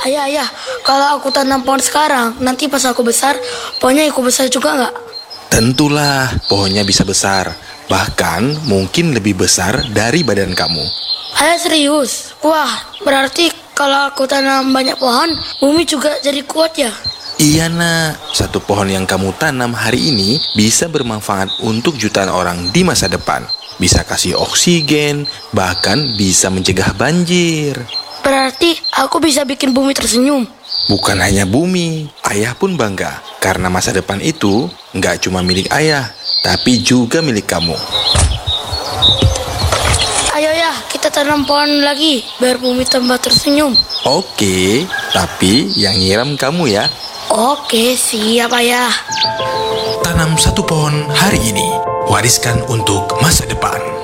Ayah, kalau aku tanam pohon sekarang, nanti pas aku besar, pohonnya ikut besar juga nggak? Tentulah pohonnya bisa besar, bahkan mungkin lebih besar dari badan kamu. Ayah serius? Wah, berarti kalau aku tanam banyak pohon, bumi juga jadi kuat ya? Iya nak, satu pohon yang kamu tanam hari ini bisa bermanfaat untuk jutaan orang di masa depan. Bisa kasih oksigen, bahkan bisa mencegah banjir. Berarti aku bisa bikin bumi tersenyum. Bukan hanya bumi, ayah pun bangga. Karena masa depan itu nggak cuma milik ayah, tapi juga milik kamu. Ayo ya, kita tanam pohon lagi, biar bumi tambah tersenyum. Oke, tapi yang nyiram kamu ya. Oke, siap ayah. Tanam satu pohon hari ini, wariskan untuk masa depan.